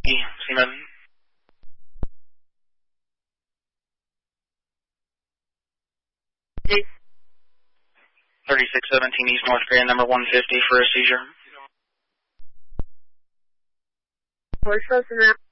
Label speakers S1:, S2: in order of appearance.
S1: Seaman. 3617 East North Grand, number 150 for a seizure.
S2: We're close enough.